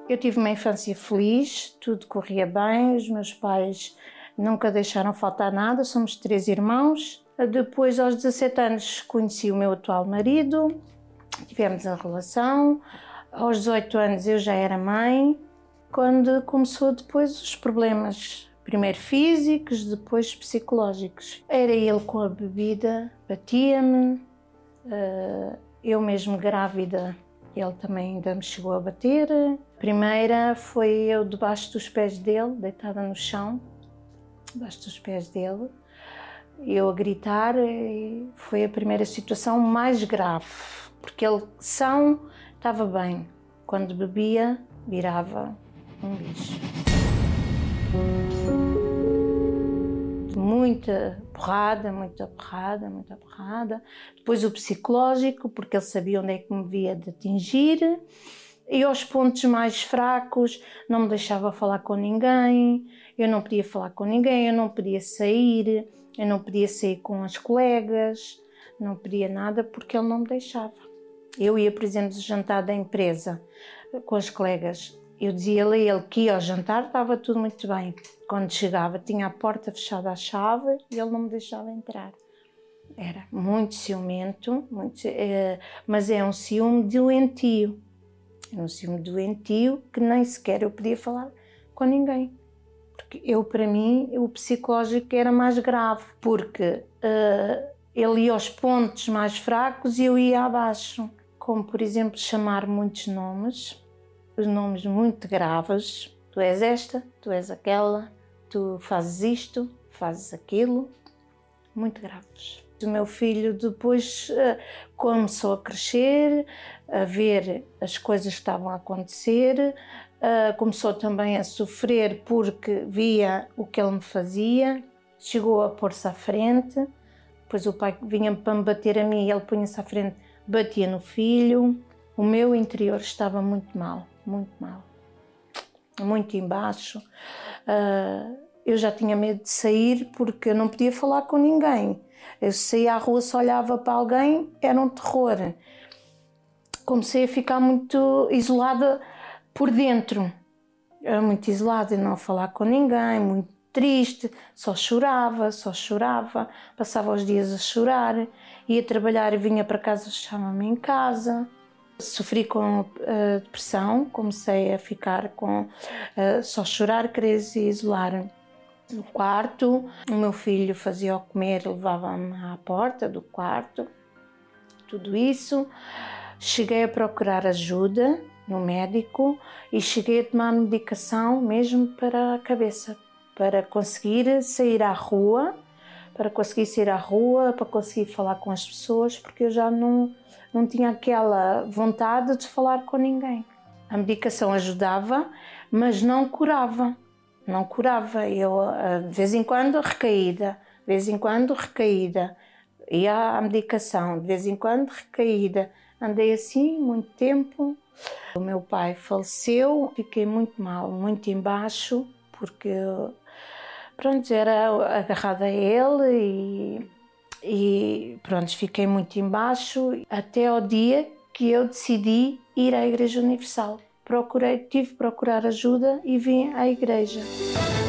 Eu tive uma infância feliz, tudo corria bem, os meus pais nunca deixaram faltar nada, somos 3 irmãos. Depois, aos 17 anos, conheci o meu atual marido, tivemos a relação. Aos 18 anos eu já era mãe, quando começou depois os problemas, primeiro físicos, depois psicológicos. Era ele com a bebida, batia-me, eu mesmo grávida, ele também ainda me chegou a bater. Primeira foi eu debaixo dos pés dele, deitada no chão, debaixo dos pés dele, eu a gritar, e foi a primeira situação mais grave, porque ele são estava bem, quando bebia virava um bicho. Muita porrada. Depois o psicológico, porque ele sabia onde é que me via de atingir. E aos pontos mais fracos, não me deixava falar com ninguém, eu não podia falar com ninguém, eu não podia sair com as colegas, não podia nada porque ele não me deixava. Eu ia, por exemplo, jantar da empresa com as colegas. Eu dizia-lhe a ele que ia ao jantar, estava tudo muito bem. Quando chegava, tinha a porta fechada à chave e ele não me deixava entrar. Era muito ciumento, mas é um ciúme doentio. É um ciúme doentio que nem sequer eu podia falar com ninguém. Porque para mim, o psicológico era mais grave, porque ele ia aos pontos mais fracos e eu ia abaixo. Como, por exemplo, chamar muitos nomes, os nomes muito graves. Tu és esta, tu és aquela, tu fazes isto, fazes aquilo, muito graves. O meu filho depois começou a crescer, a ver as coisas que estavam a acontecer, começou também a sofrer porque via o que ele me fazia, chegou a pôr-se à frente, depois o pai vinha para me bater a mim e ele punha-se à frente, batia no filho. O meu interior estava muito mal, muito embaixo. Eu já tinha medo de sair porque eu não podia falar com ninguém. Eu saía à rua, se olhava para alguém, era um terror. Comecei a ficar muito isolada por dentro. Era muito isolada, não falar com ninguém, muito triste, só chorava, passava os dias a chorar, ia trabalhar e vinha para casa, fechava-me em casa. Sofri com depressão, comecei a ficar com só chorar, querer se isolar no quarto. O meu filho fazia o comer, levava-me à porta do quarto, tudo isso. Cheguei a procurar ajuda no médico e cheguei a tomar medicação mesmo para a cabeça, para conseguir sair à rua, para conseguir falar com as pessoas, porque eu já não tinha aquela vontade de falar com ninguém. A medicação ajudava, mas não curava. Eu, de vez em quando, recaída. Ia à medicação, de vez em quando, recaída. Andei assim muito tempo. O meu pai faleceu, fiquei muito mal, muito embaixo, porque pronto, era agarrada a ele e pronto, fiquei muito embaixo até ao dia que eu decidi ir à Igreja Universal. Tive que procurar ajuda e vim à igreja.